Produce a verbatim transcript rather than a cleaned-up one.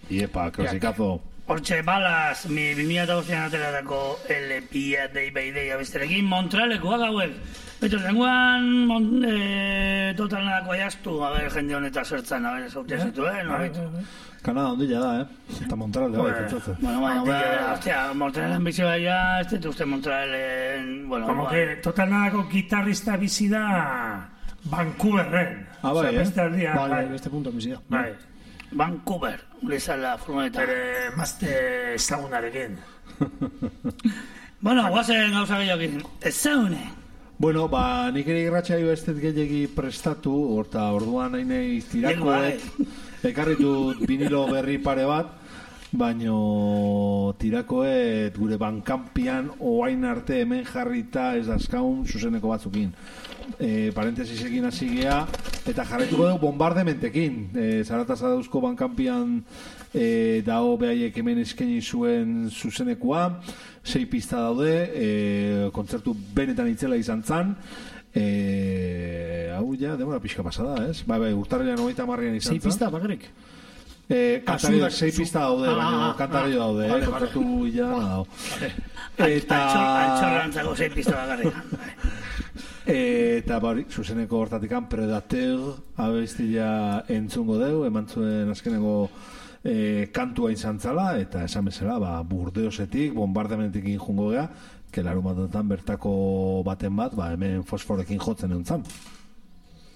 Iepa, klasikazo. Hortxe, balaz, mi bimila eta bostean ateratako L P A dei bai dei abesterekin, Montrealekoak hauek. Beto, zenguan eh, total nadako aiaztu, a ver, jende honeta zertzan, a ver, zautea zitu, eh? No, Kanada ondila da, eh? Eta Montreal de bai, pentsatzen. Bueno, bueno, bueno, hostia, Montrealen bizi baia, ez dut uste Montrealen, bueno... Como que total nadako gitarrista bizi da Vancouverren. Ah, bai, eh? Beste aldia, Bai, beste punto bizi da. Bai. Vancouver, lezala furgoneta. Bere mazte ezagunarekin. Bueno, guazen gauza gehiagokin. Ezagune. Bueno, ba, nik ere irratxaio ez dut gehiagi prestatu, orta orduan nahi tirakoek, ekarritut vinilo berri pare bat, baino tirakoet gure bankampian oain arte hemen jarrita ez dazkaun zuzeneko batzukin. E, parentesisekin hasi gea, eta jarraituko dugu bombardementekin. E, Zaratasa dauzko bankampian e, dao behaiek hemen eskaini zuen zuzenekua, sei pista daude, e, kontzertu benetan itzela izan zan, e, hau ja, demora pixka pasada, ez? Bai, bai, urtarrilean hogeita hamarrean izan zan. Sei pista, bakarrik? Eh, kantario, sei pista daude, baina kantario daude, eh, kontzertu ja, dao. Eta... Altxorrantzako sei pista bakarrik. Eta bari, zuzeneko hortatikan Predateur abestia entzungo deu, eman zuen azkeneko e, kantua izan zala, eta esan bezala, ba, Burdeosetik, bombardamentetik jungo gea, que larumatotan bertako baten bat, ba, hemen fosforekin jotzen euntzan.